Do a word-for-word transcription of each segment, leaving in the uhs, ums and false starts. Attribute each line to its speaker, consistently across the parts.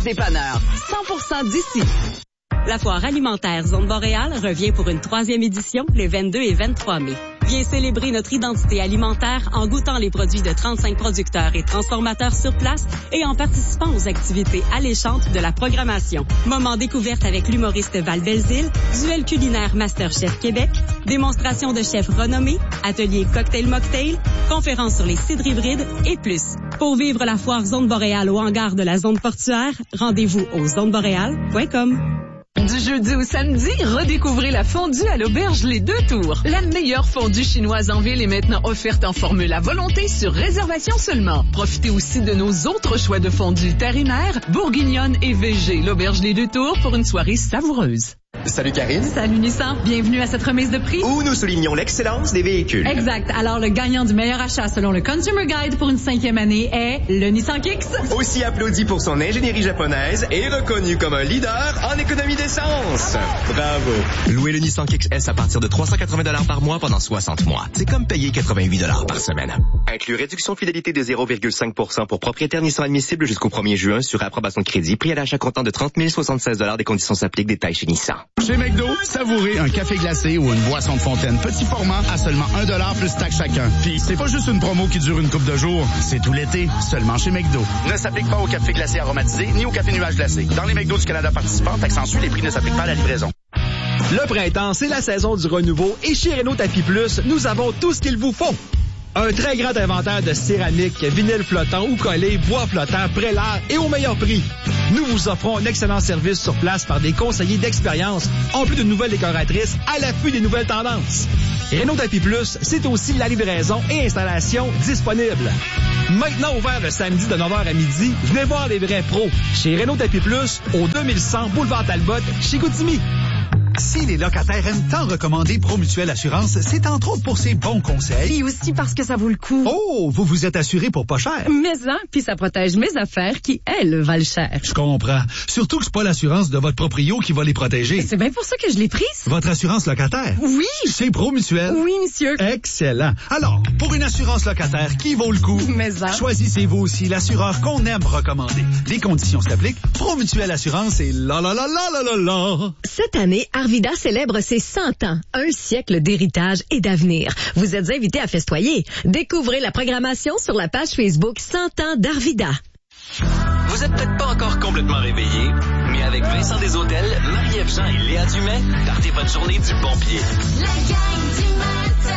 Speaker 1: Dépanneur. cent pour cent d'ici.
Speaker 2: La foire alimentaire Zone Boréal revient pour une troisième édition les vingt-deux et vingt-trois mai. Viens célébrer notre identité alimentaire en goûtant les produits de trente-cinq producteurs et transformateurs sur place et en participant aux activités alléchantes de la programmation. Moment découverte avec l'humoriste Val Belzile, duel culinaire MasterChef Québec, démonstration de chefs renommés, atelier cocktail-mocktail, conférences sur les cidres hybrides et plus. Pour vivre la foire Zone Boréal au hangar de la zone portuaire, rendez-vous au zone boréal point com.
Speaker 1: Du jeudi au samedi, redécouvrez la fondue à l'auberge Les Deux Tours. La meilleure fondue chinoise en ville est maintenant offerte en formule à volonté sur réservation seulement. Profitez aussi de nos autres choix de fondue terre et mer, bourguignonne et végé. L'auberge Les Deux Tours pour une soirée savoureuse.
Speaker 3: Salut Karine.
Speaker 1: Salut Nissan, bienvenue à cette remise de prix.
Speaker 3: Où nous soulignons l'excellence des véhicules.
Speaker 1: Exact. Alors, le gagnant du meilleur achat selon le Consumer Guide pour une cinquième année est le Nissan Kicks.
Speaker 3: Aussi applaudi pour son ingénierie japonaise et reconnu comme un leader en économie d'essence. Bravo.
Speaker 4: Louez le Nissan Kicks S à partir de trois cent quatre-vingts dollars par mois pendant soixante mois. C'est comme payer quatre-vingt-huit dollars par semaine.
Speaker 3: Inclut réduction fidélité de zéro virgule cinq pour cent pour propriétaires Nissan admissible jusqu'au premier juin sur approbation de crédit. Prix à l'achat comptant de trente mille soixante-seize dollars. Des conditions s'appliquent. Détails chez Nissan.
Speaker 5: Chez McDo, savourez un café glacé ou une boisson de fontaine petit format à seulement un dollar plus taxe chacun. Puis c'est pas juste une promo qui dure une couple de jours, c'est tout l'été, seulement chez McDo. Ne s'applique pas au café glacé aromatisé ni au café nuage glacé. Dans les McDo du Canada participants, taxe en sus, les prix ne s'appliquent pas à la livraison.
Speaker 6: Le printemps, c'est la saison du renouveau et chez Renault Tapis Plus, nous avons tout ce qu'il vous faut. Un très grand inventaire de céramique, vinyle flottant ou collé, bois flottant, prélat et au meilleur prix. Nous vous offrons un excellent service sur place par des conseillers d'expérience, en plus de nouvelles décoratrices à l'affût des nouvelles tendances. Renault Tapis Plus, c'est aussi la livraison et installation disponible. Maintenant ouvert le samedi de neuf heures à midi, venez voir les vrais pros chez Renault Tapis Plus au deux mille cent Boulevard Talbot, Chicoutimi.
Speaker 7: Si les locataires aiment tant recommander Promutuelle Assurance, c'est entre autres pour ses bons conseils.
Speaker 8: Et aussi parce que ça vaut le coup.
Speaker 7: Oh, vous vous êtes assuré pour pas cher.
Speaker 8: Mais ça, puis ça protège mes affaires qui, elles, valent cher.
Speaker 7: Je comprends. Surtout que c'est pas l'assurance de votre proprio qui va les protéger.
Speaker 8: C'est bien pour ça que je l'ai prise.
Speaker 7: Votre assurance locataire?
Speaker 8: Oui.
Speaker 7: C'est Promutuelle?
Speaker 8: Oui, monsieur.
Speaker 7: Excellent. Alors, pour une assurance locataire qui vaut le coup,
Speaker 8: mais ça.
Speaker 7: Choisissez-vous aussi l'assureur qu'on aime recommander. Les conditions s'appliquent. Promutuelle Assurance et la la la la la la la.
Speaker 9: Cette année, Arvida célèbre ses cent ans, un siècle d'héritage et d'avenir. Vous êtes invités à festoyer. Découvrez la programmation sur la page Facebook cent ans d'Arvida.
Speaker 10: Vous êtes peut-être pas encore complètement réveillé, mais avec Vincent Desautels, Marie-Ève Jean et Léa Dumais, partez votre journée du bon pied.
Speaker 11: La gang du matin.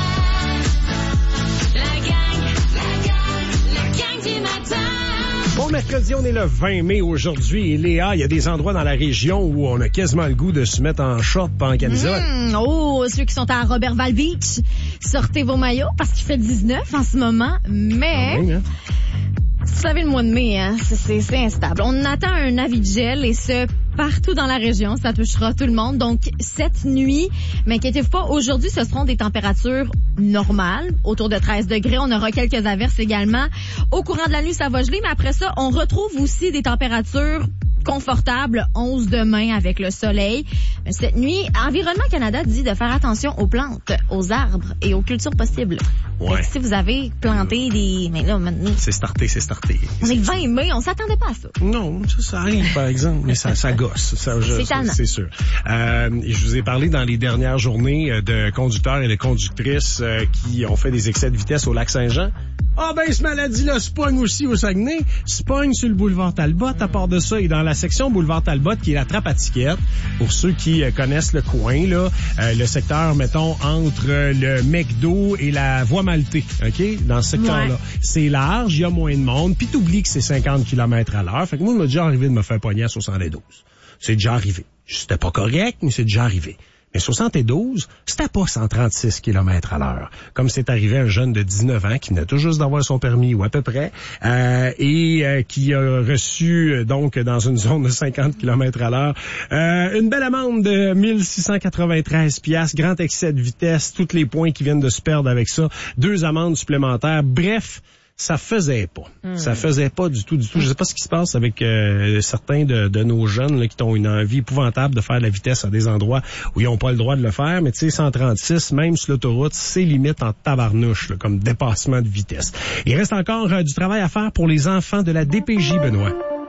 Speaker 11: La gang, la gang, la gang du matin.
Speaker 12: Bon mercredi, on est le vingt mai aujourd'hui. Et Léa, il y a des endroits dans la région où on a quasiment le goût de se mettre en short, pas en camisole.
Speaker 8: Mmh, oh, ceux qui sont à Robertval Beach, sortez vos maillots parce qu'il fait dix-neuf en ce moment. Mais... Ah oui, hein? Vous savez, le mois de mai, hein, c'est, c'est instable. On attend un avis de gel et ce, partout dans la région. Ça touchera tout le monde. Donc, cette nuit, mais inquiétez-vous pas, aujourd'hui, ce seront des températures normales, autour de treize degrés. On aura quelques averses également. Au courant de la nuit, ça va geler, mais après ça, on retrouve aussi des températures confortable, onze demain avec le soleil. Cette nuit, Environnement Canada dit de faire attention aux plantes, aux arbres et aux cultures possibles.
Speaker 12: Ouais.
Speaker 8: Si vous avez planté des... Mais là, maintenant...
Speaker 12: C'est starté, c'est starté.
Speaker 8: On est le vingt mai, on s'attendait pas à ça.
Speaker 12: Non, ça, ça arrive, par exemple, mais ça, ça gosse. Ça, je,
Speaker 8: c'est tannant.
Speaker 12: C'est sûr. Euh, je vous ai parlé dans les dernières journées de conducteurs et de conductrices euh, qui ont fait des excès de vitesse au lac Saint-Jean. Ah ben, ce maladie-là se pogne aussi au Saguenay, se pogne sur le boulevard Talbot. À part de ça, et dans la section boulevard Talbot, qui est la trappe à tickets, pour ceux qui euh, connaissent le coin, là, euh, le secteur, mettons, entre euh, le McDo et la Voie Maltée, OK? Dans ce secteur-là. Ouais. C'est large, il y a moins de monde, puis t'oublies que c'est cinquante kilomètres à l'heure. Fait que moi, il m'a déjà arrivé de me faire pogner à soixante-douze. C'est déjà arrivé. C'était pas correct, mais c'est déjà arrivé. Mais soixante-douze, c'était pas cent trente-six kilomètres à l'heure. Comme c'est arrivé à un jeune de dix-neuf ans qui venait tout juste d'avoir son permis, ou à peu près, euh, et euh, qui a reçu, donc, dans une zone de cinquante kilomètres à l'heure, euh, une belle amende de mille six cent quatre-vingt-treize piastres, grand excès de vitesse, tous les points qui viennent de se perdre avec ça, deux amendes supplémentaires, bref... Ça faisait pas. Mmh. Ça faisait pas du tout, du tout. Je sais pas ce qui se passe avec euh, certains de, de nos jeunes là, qui ont une envie épouvantable de faire la vitesse à des endroits où ils n'ont pas le droit de le faire. Mais tu sais, cent trente-six, même sur l'autoroute, c'est limite en tabarnouche là, comme dépassement de vitesse. Il reste encore euh, du travail à faire pour les enfants de la D P J, Benoît.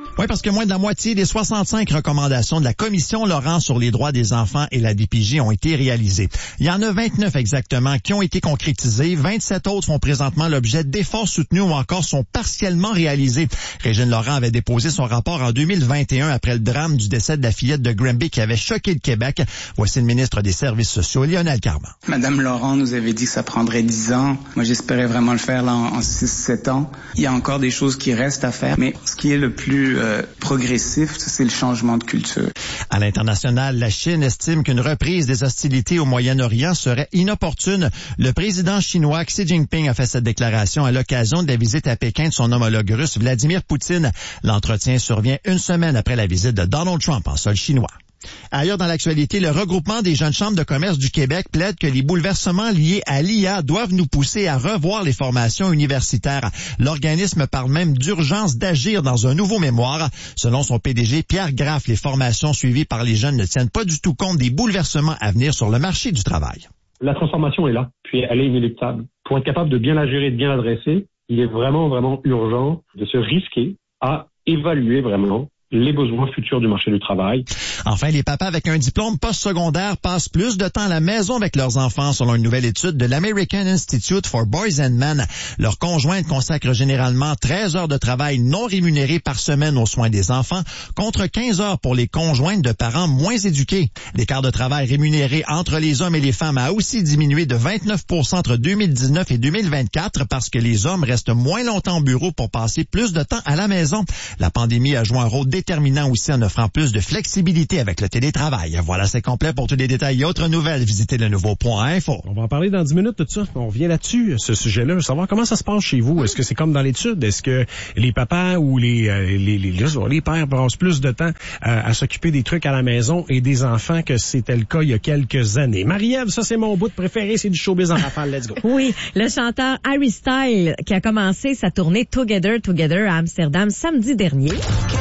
Speaker 13: Oui, parce que moins de la moitié des soixante-cinq recommandations de la Commission Laurent sur les droits des enfants et la D P J ont été réalisées. Il y en a vingt-neuf exactement qui ont été concrétisées. vingt-sept autres font présentement l'objet d'efforts soutenus ou encore sont partiellement réalisés. Régine Laurent avait déposé son rapport en deux mille vingt et un après le drame du décès de la fillette de Granby qui avait choqué le Québec. Voici le ministre des Services sociaux, Lionel Carman.
Speaker 14: Madame Laurent nous avait dit que ça prendrait dix ans. Moi, j'espérais vraiment le faire là en six sept ans. Il y a encore des choses qui restent à faire, mais ce qui est le plus euh, progressif, c'est le changement de culture.
Speaker 13: À l'international, la Chine estime qu'une reprise des hostilités au Moyen-Orient serait inopportune. Le président chinois Xi Jinping a fait cette déclaration à l'occasion de la visite à Pékin de son homologue russe Vladimir Poutine. L'entretien survient une semaine après la visite de Donald Trump en sol chinois. Ailleurs dans l'actualité, le regroupement des jeunes chambres de commerce du Québec plaide que les bouleversements liés à l'I A doivent nous pousser à revoir les formations universitaires. L'organisme parle même d'urgence d'agir dans un nouveau mémoire. Selon son P D G, Pierre Graff, les formations suivies par les jeunes ne tiennent pas du tout compte des bouleversements à venir sur le marché du travail.
Speaker 15: La transformation est là, puis elle est inéluctable. Pour être capable de bien la gérer, de bien l'adresser, il est vraiment, vraiment urgent de se risquer à évaluer vraiment les besoins futurs du marché du travail.
Speaker 13: Enfin, les papas avec un diplôme postsecondaire passent plus de temps à la maison avec leurs enfants, selon une nouvelle étude de l'American Institute for Boys and Men. Leurs conjointes consacrent généralement treize heures de travail non rémunérées par semaine aux soins des enfants, contre quinze heures pour les conjointes de parents moins éduqués. L'écart de travail rémunéré entre les hommes et les femmes a aussi diminué de vingt-neuf pour cent entre deux mille dix-neuf et deux mille vingt-quatre parce que les hommes restent moins longtemps au bureau pour passer plus de temps à la maison. La pandémie a joué un rôle déterminant aussi en offrant plus de flexibilité avec le télétravail. Voilà, c'est complet. Pour tous les détails et autres nouvelles, visitez le nouveau point info.
Speaker 12: On va en parler dans dix minutes de ça. On revient là-dessus, ce sujet-là. Savoir comment ça se passe chez vous. Est-ce que c'est comme dans l'étude? Est-ce que les papas ou les euh, les, les, les, les pères passent plus de temps euh, à s'occuper des trucs à la maison et des enfants que c'était le cas il y a quelques années? Marie-Ève, ça c'est mon bout préféré, c'est du showbiz en rafale. Let's go.
Speaker 9: Oui, le chanteur Harry Styles qui a commencé sa tournée Together Together à Amsterdam samedi dernier.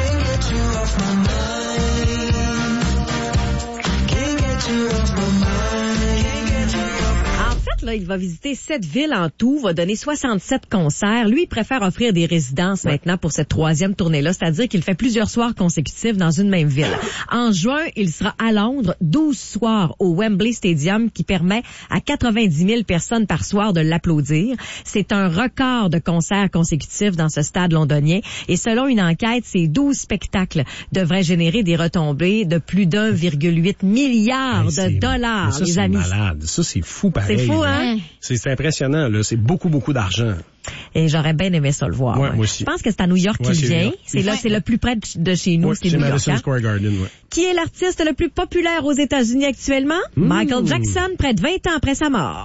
Speaker 9: Là, il va visiter sept villes en tout, va donner soixante-sept concerts. Lui, il préfère offrir des résidences ouais. maintenant pour cette troisième tournée-là, c'est-à-dire qu'il fait plusieurs soirs consécutifs dans une même ville. En juin, il sera à Londres, douze soirs au Wembley Stadium, qui permet à quatre-vingt-dix mille personnes par soir de l'applaudir. C'est un record de concerts consécutifs dans ce stade londonien. Et selon une enquête, ces douze spectacles devraient générer des retombées de plus d'un virgule huit milliard hey, de dollars,
Speaker 12: ça,
Speaker 9: les
Speaker 12: c'est
Speaker 9: amis.
Speaker 12: Malade. Ça, c'est fou pareil.
Speaker 9: C'est fou, hein?
Speaker 12: C'est impressionnant, là. C'est beaucoup, beaucoup d'argent.
Speaker 9: Et j'aurais bien aimé ça le voir.
Speaker 12: Ouais,
Speaker 9: ouais.
Speaker 12: moi aussi.
Speaker 9: Je pense que c'est à New York
Speaker 12: ouais,
Speaker 9: qu'il vient.
Speaker 12: York.
Speaker 9: C'est là, c'est le plus près de chez nous,
Speaker 12: ouais,
Speaker 9: c'est New
Speaker 12: Madison
Speaker 9: York.
Speaker 12: Square Garden, ouais.
Speaker 9: Qui est l'artiste le plus populaire aux États-Unis actuellement? Mmh. Michael Jackson, près de vingt ans après sa mort.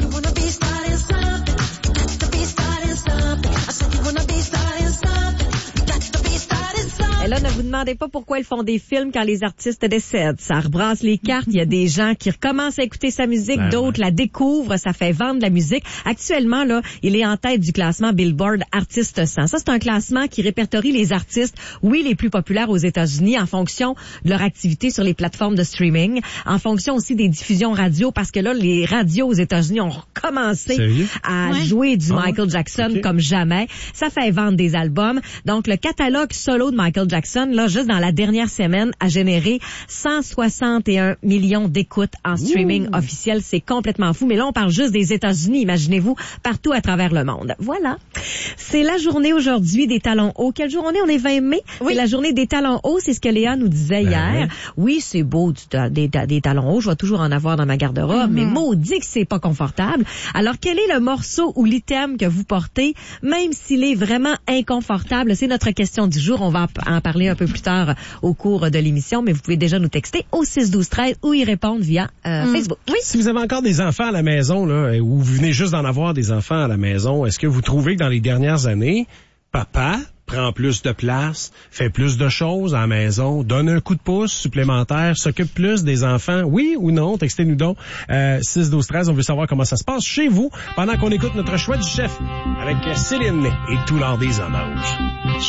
Speaker 9: Et là, ne vous demandez pas pourquoi ils font des films quand les artistes décèdent. Ça rebrasse les cartes. Il y a des gens qui recommencent à écouter sa musique, ben, d'autres ouais. la découvrent. Ça fait vendre la musique. Actuellement, là, il est en tête du classement Billboard Artist cent. Ça, c'est un classement qui répertorie les artistes, oui, les plus populaires aux États-Unis en fonction de leur activité sur les plateformes de streaming, en fonction aussi des diffusions radio, parce que là, les radios aux États-Unis ont recommencé Sérieux? à ouais. jouer du oh, Michael Jackson okay. comme jamais. Ça fait vendre des albums. Donc, le catalogue solo de Michael Jackson, là, juste dans la dernière semaine, a généré cent soixante et un millions d'écoutes en streaming Ouh. officiel. C'est complètement fou. Mais là, on parle juste des États-Unis, imaginez-vous, partout à travers le monde. Voilà. C'est la journée aujourd'hui des talons hauts. Quelle journée? On est vingt mai. Oui. C'est la journée des talons hauts. C'est ce que Léa nous disait ben hier. Oui, oui c'est beau, du, des, des talons hauts. Je vais toujours en avoir dans ma garde-robe. Mm-hmm. Mais maudit que c'est pas confortable. Alors, quel est le morceau ou l'item que vous portez, même s'il est vraiment inconfortable? C'est notre question du jour. On va en parler un peu plus tard au cours de l'émission, mais vous pouvez déjà nous texter au six douze treize ou y répondre via euh, mm. Facebook.
Speaker 12: Oui. Si vous avez encore des enfants à la maison, là, ou vous venez juste d'en avoir des enfants à la maison, est-ce que vous trouvez que dans les dernières années, papa prend plus de place, fait plus de choses à la maison, donne un coup de pouce supplémentaire, s'occupe plus des enfants, oui ou non? Textez-nous donc euh, six douze treize, on veut savoir comment ça se passe chez vous pendant qu'on écoute notre choix du chef avec Céline et tout l'art des hommages.